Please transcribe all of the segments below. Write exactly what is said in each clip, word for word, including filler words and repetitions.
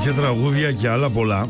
και τραγούδια και άλλα πολλά.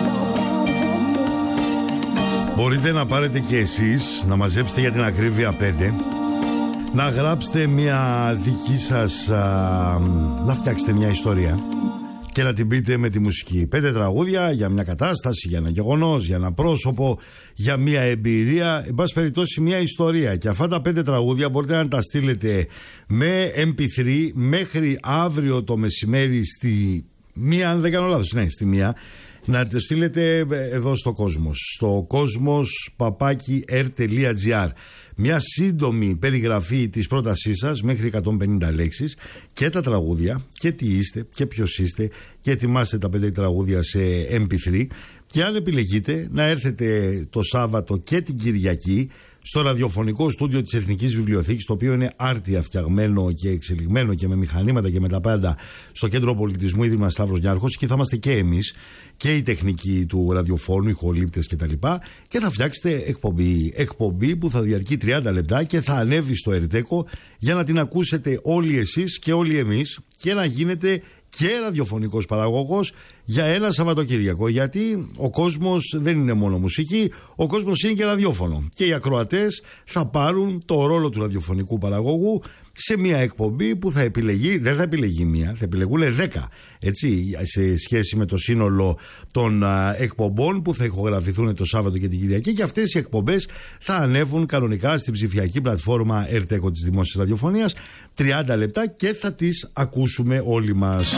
Μπορείτε να πάρετε και εσείς, να μαζέψετε για την ακρίβεια πέντε, να γράψετε μια δική σας, α, να φτιάξετε μια ιστορία και να την πείτε με τη μουσική. Πέντε τραγούδια για μια κατάσταση, για ένα γεγονός, για ένα πρόσωπο, για μια εμπειρία, εν πάση περιπτώσει μια ιστορία. Και αυτά τα πέντε τραγούδια μπορείτε να τα στείλετε με εμ πι θρι μέχρι αύριο το μεσημέρι στη μία, αν δεν κάνω λάθος, ναι, στη μία. Να το στείλετε εδώ στο Κόσμος, στο κόσμος παπάκι ερ τελεία τζι άρ. Μια σύντομη περιγραφή της πρότασής σας μέχρι εκατόν πενήντα λέξεις και τα τραγούδια και τι είστε και ποιος είστε και ετοιμάστε τα πέντε τραγούδια σε εμ πι θρι και αν επιλεγείτε να έρθετε το Σάββατο και την Κυριακή στο ραδιοφωνικό στούντιο της Εθνικής Βιβλιοθήκης, το οποίο είναι άρτια φτιαγμένο και εξελιγμένο και με μηχανήματα και με τα πάντα, στο Κέντρο Πολιτισμού Ίδρυμα Σταύρος Νιάρχος, και θα είμαστε και εμείς και η τεχνική του ραδιοφώνου, ηχολήπτες κτλ. Και θα φτιάξετε εκπομπή, εκπομπή που θα διαρκεί τριάντα λεπτά και θα ανέβει στο Ερτέκο για να την ακούσετε όλοι εσείς και όλοι εμείς και να γίνετε και ραδιοφωνικός παραγωγός για ένα Σαββατοκύριακο. Γιατί ο κόσμος δεν είναι μόνο μουσική, ο κόσμος είναι και ραδιόφωνο. Και οι ακροατές θα πάρουν το ρόλο του ραδιοφωνικού παραγωγού σε μια εκπομπή που θα επιλεγεί, δεν θα επιλεγεί μία, θα επιλεγούν δέκα. Έτσι, σε σχέση με το σύνολο των α, εκπομπών που θα ηχογραφηθούν το Σάββατο και την Κυριακή, και αυτές οι εκπομπές θα ανέβουν κανονικά στην ψηφιακή πλατφόρμα Ερτέκο της Δημόσιας Ραδιοφωνίας, τριάντα λεπτά, και θα τις ακούσουμε όλοι μας.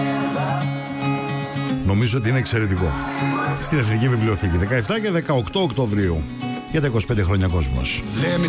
Νομίζω ότι είναι εξαιρετικό. Στην Εθνική Βιβλιοθήκη δεκαεπτά και δεκαοκτώ Οκτωβρίου για τα είκοσι πέντε χρόνια Κόσμος.